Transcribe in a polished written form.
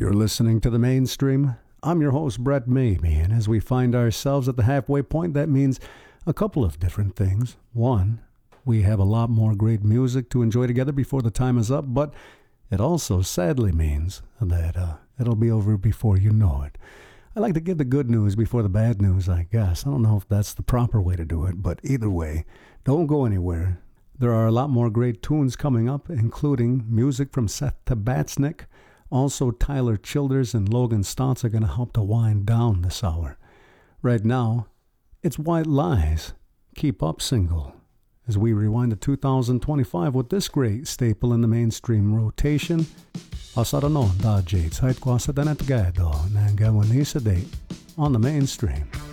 You're listening to The Mainstream. I'm your host, Brett Maybe, and as we find ourselves at the halfway point, that means a couple of different things. One, we have a lot more great music to enjoy together before the time is up, but it also sadly means that it'll be over before you know it. I like to give the good news before the bad news, I guess. I don't know if that's the proper way to do it, but either way, don't go anywhere. There are a lot more great tunes coming up, including music from Seth Tabatsnik. Also, Tyler Childers and Logan Stotts are going to help to wind down this hour. Right now, it's White Lies, Keep Up single, as we rewind to 2025 with this great staple in the mainstream rotation. Passarono da Jades, Hait Kwasa Danat Gado, Nangawanisa Date, on the Mainstream.